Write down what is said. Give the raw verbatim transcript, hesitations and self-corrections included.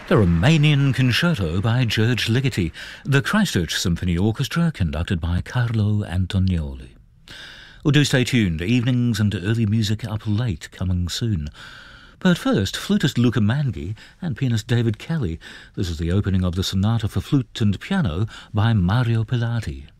The Romanian Concerto by George Ligeti, the Christchurch Symphony Orchestra conducted by Carlo Antonioli. Well, do stay tuned, evenings and early music up late coming soon. But first, flutist Luca Mangi and pianist David Kelly. This is the opening of the Sonata for Flute and Piano by Mario Pilati.